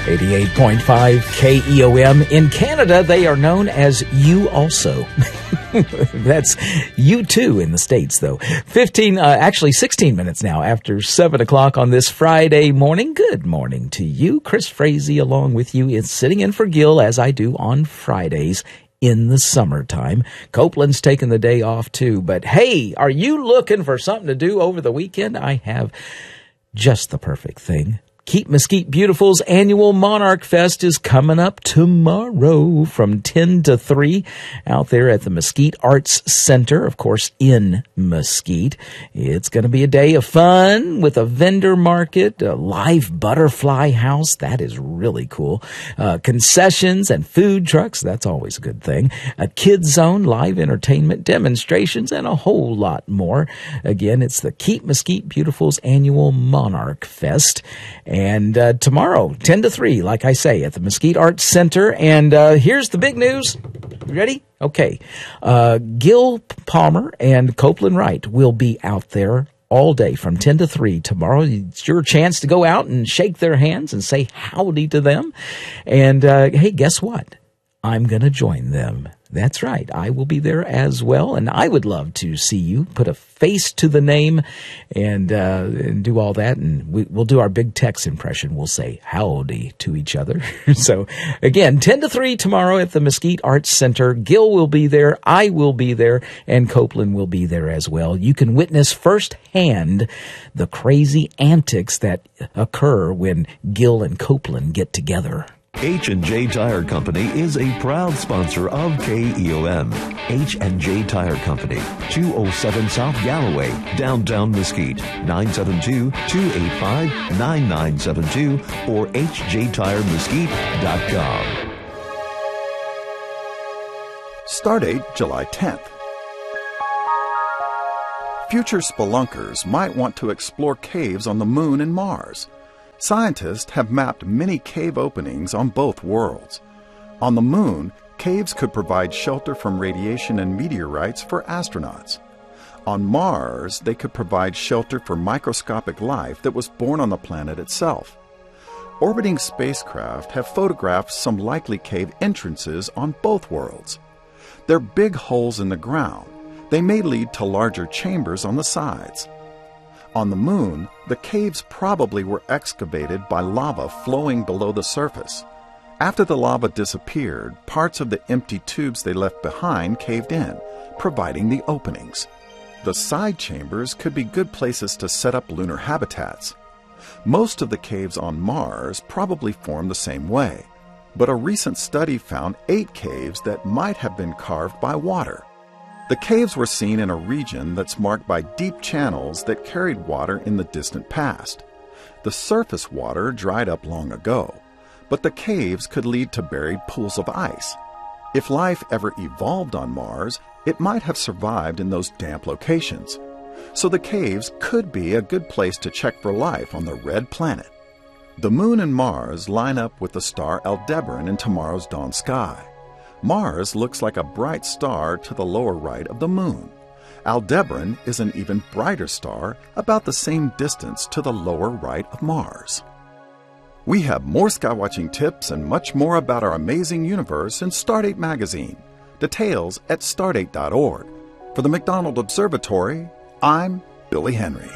88.5 KEOM. In Canada, they are known as You Also. That's You Too in the States, though. 16 minutes now after 7 o'clock on this Friday morning. Good morning to you. Chris Frazee along with you is sitting in for Gil, as I do on Fridays in the summertime. Copeland's taking the day off, too. But hey, are you looking for something to do over the weekend? I have just the perfect thing. Keep Mesquite Beautiful's annual Monarch Fest is coming up tomorrow from 10 to 3 out there at the Mesquite Arts Center, of course, in Mesquite. It's going to be a day of fun with a vendor market, a live butterfly house. That is really cool. Concessions and food trucks. That's always a good thing. A kids zone, live entertainment, demonstrations, and a whole lot more. Again, it's the Keep Mesquite Beautiful's annual Monarch Fest. And tomorrow, 10 to 3, like I say, at the Mesquite Arts Center. And here's the big news. You ready? Okay. Gil Palmer and Copeland Wright will be out there all day from 10 to 3 tomorrow. It's your chance to go out and shake their hands and say howdy to them. And hey, guess what? I'm going to join them. That's right. I will be there as well, and I would love to see you put a face to the name and do all that, and we'll do our big Tex impression. We'll say howdy to each other. So, again, 10 to 3 tomorrow at the Mesquite Arts Center. Gil will be there, I will be there, and Copeland will be there as well. You can witness firsthand the crazy antics that occur when Gil and Copeland get together. H&J Tire Company is a proud sponsor of KEOM. H&J Tire Company, 207 South Galloway, downtown Mesquite, 972-285-9972 or hjtiremesquite.com. Stardate July 10th. Future spelunkers might want to explore caves on the Moon and Mars. Scientists have mapped many cave openings on both worlds. On the Moon, caves could provide shelter from radiation and meteorites for astronauts. On Mars, they could provide shelter for microscopic life that was born on the planet itself. Orbiting spacecraft have photographed some likely cave entrances on both worlds. They're big holes in the ground. They may lead to larger chambers on the sides. On the Moon, the caves probably were excavated by lava flowing below the surface. After the lava disappeared, parts of the empty tubes they left behind caved in, providing the openings. The side chambers could be good places to set up lunar habitats. Most of the caves on Mars probably form the same way, but a recent study found 8 caves that might have been carved by water. The caves were seen in a region that's marked by deep channels that carried water in the distant past. The surface water dried up long ago, but the caves could lead to buried pools of ice. If life ever evolved on Mars, it might have survived in those damp locations. So the caves could be a good place to check for life on the red planet. The Moon and Mars line up with the star Aldebaran in tomorrow's dawn sky. Mars looks like a bright star to the lower right of the Moon. Aldebaran is an even brighter star, about the same distance to the lower right of Mars. We have more skywatching tips and much more about our amazing universe in Stardate magazine. Details at stardate.org. For the McDonald Observatory, I'm Billy Henry.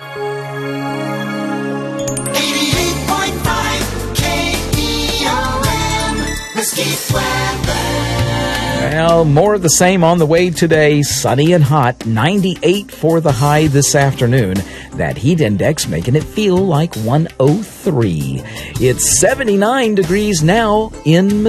88.5 KEOM, Mesquite weather. Well, more of the same on the way today. Sunny and hot, 98 for the high this afternoon. That heat index making it feel like 103. It's 79 degrees now in Mesquite.